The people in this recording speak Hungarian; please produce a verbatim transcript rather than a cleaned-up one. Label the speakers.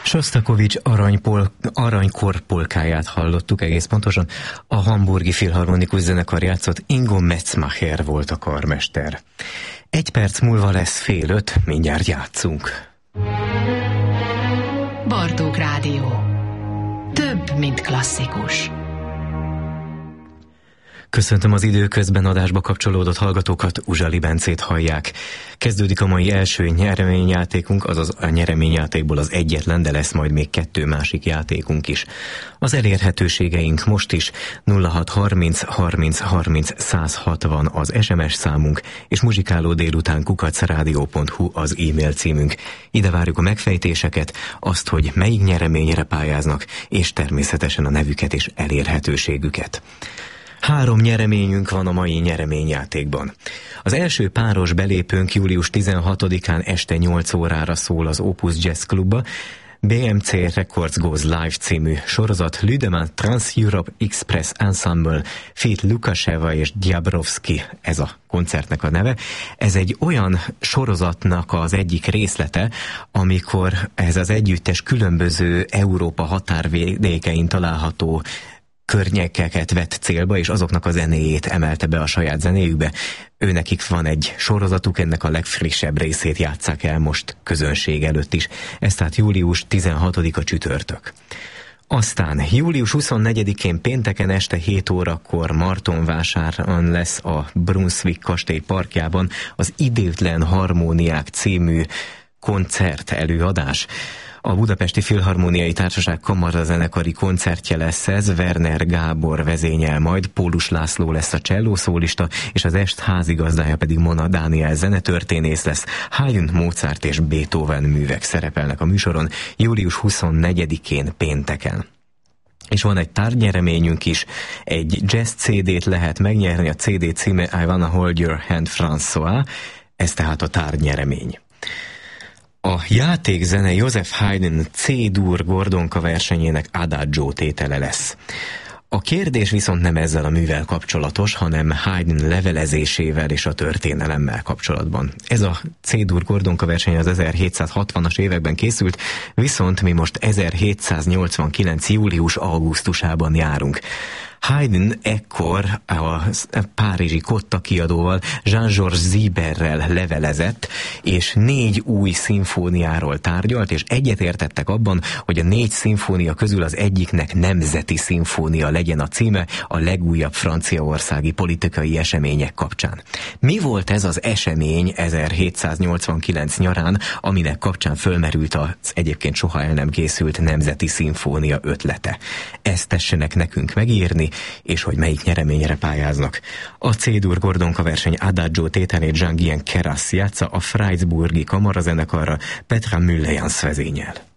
Speaker 1: Sostakovics aranypol, aranykorpolkáját hallottuk egész pontosan. A Hamburgi Filharmonikus Zenekar játszott, Ingo Metzmacher volt a karmester. Egy perc múlva lesz fél öt, mindjárt játszunk.
Speaker 2: Bartók Rádió. Több, mint klasszikus.
Speaker 1: Köszöntöm az időközben adásba kapcsolódott hallgatókat, Uzsali Bencét hallják. Kezdődik a mai első nyereményjátékunk, azaz a nyereményjátékból az egyetlen, de lesz majd még kettő másik játékunk is. Az elérhetőségeink most is nulla hat harminc harminc harminc száz hatvan az es em es számunk, és muzsikáló délután kukac rádió pont hu az e-mail címünk. Ide várjuk a megfejtéseket, azt, hogy melyik nyereményre pályáznak, és természetesen a nevüket és elérhetőségüket. Három nyereményünk van a mai nyereményjátékban. Az első páros belépőnk július tizenhatodikán este nyolc órára szól az Opus Jazz Klubba. bé em cé Records Goes Live című sorozat, Lüdemann Trans-Europe Express Ensemble, feat. Lukaseva és Diabrowski, ez a koncertnek a neve. Ez egy olyan sorozatnak az egyik részlete, amikor ez az együttes különböző Európa határvidékein található környékeket vett célba, és azoknak a zenéjét emelte be a saját zenéjükbe. Őnekik van egy sorozatuk, ennek a legfrissebb részét játsszák el most közönség előtt is. Ez tehát július tizenhatodika csütörtök. Aztán július huszonnegyedikén pénteken este hét órakor Martonvásáron lesz a Brunswick kastély parkjában az Idétlen Harmóniák című koncert előadás. A Budapesti Filharmóniai Társaság kamarazenekari koncertje lesz ez, Werner Gábor vezényel majd, Pólus László lesz a csellószólista, és az est házigazdája pedig Mona Dániel zenetörténész lesz. Haydn, Mozart és Beethoven művek szerepelnek a műsoron július huszonnegyedikén pénteken. És van egy tárgynyereményünk is, egy jazz cé dét lehet megnyerni, a cé dé címe I Wanna Hold Your Hand François, ez tehát a tárgynyeremény. A játékzene Joseph Haydn C-dur Gordonka versenyének Adagio tétele lesz. A kérdés viszont nem ezzel a művel kapcsolatos, hanem Haydn levelezésével és a történelemmel kapcsolatban. Ez a C-dur Gordonka verseny az ezerhétszázhatvanas években készült, viszont mi most ezerhétszáznyolcvankilenc július-augusztusában járunk. Haydn ekkor a párizsi Kotta kiadóval, Jean-Georges Zieberrel levelezett, és négy új szimfóniáról tárgyalt, és egyetértettek abban, hogy a négy szimfónia közül az egyiknek nemzeti szimfónia legyen a címe a legújabb franciaországi politikai események kapcsán. Mi volt ez az esemény ezerhétszáznyolcvankilenc nyarán, aminek kapcsán fölmerült az egyébként soha el nem készült nemzeti szimfónia ötlete? Ezt tessenek nekünk megírni, és hogy melyik nyereményre pályáznak. A C-dur Gordonka verseny Adagio tételét Jean-Guyen Keras játsza, a Freiburgi kamarazenekarra Petra Müllejans vezényel.